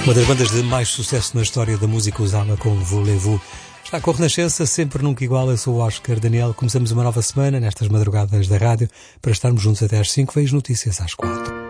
Uma das bandas de mais sucesso na história da música usava com Voulez-Vous. Está com a Renascença, sempre nunca igual. Eu sou o Oscar Daniel. Começamos uma nova semana nestas madrugadas da rádio para estarmos juntos até às 5. Vejo notícias às 4.